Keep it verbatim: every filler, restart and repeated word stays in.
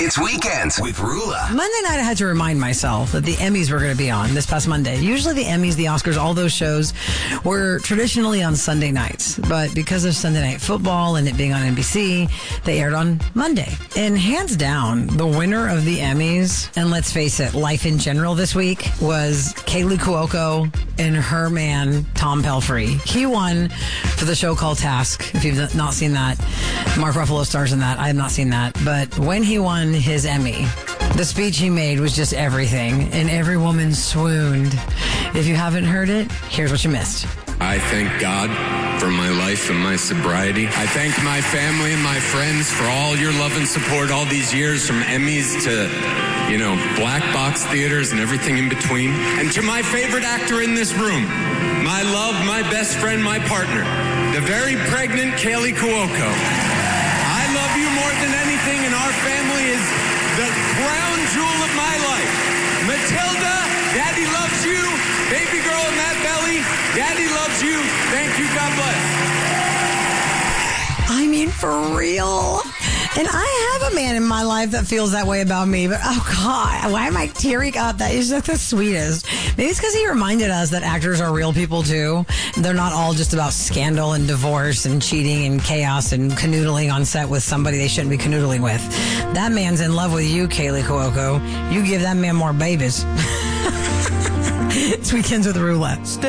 It's Weekends with Rula. Monday night, I had to remind myself that the Emmys were going to be on this past Monday. Usually the Emmys, the Oscars, all those shows were traditionally on Sunday nights. But because of Sunday Night Football and it being on N B C, they aired on Monday. And hands down, the winner of the Emmys, and let's face it, life in general this week, was Kaylee Cuoco and her man, Tom Pelphrey. He won for the show called Task. If you've not seen that, Mark Ruffalo stars in that. I have not seen that. But when he won his Emmy, the speech he made was just everything, and every woman swooned. If you haven't heard it, here's what you missed. I thank God for my life and my sobriety. I thank my family and my friends for all your love and support all these years, from Emmys to, you know, black box theaters and everything in between. And to my favorite actor in this room, my love, my best friend, my partner, the very pregnant Kaylee Cuoco. I love you more than anything, and our family is the crown jewel of my life. Matilda, Daddy loves you. Baby girl in that belly, Daddy loves you. Thank you. God bless. I mean, for real. And I have a man in my life that feels that way about me, but oh God, why am I tearing up? That is just the sweetest. Maybe it's because he reminded us that actors are real people too. They're not all just about scandal and divorce and cheating and chaos and canoodling on set with somebody they shouldn't be canoodling with. That man's in love with you, Kaylee Cuoco. You give that man more babies. It's Weekends with Rula.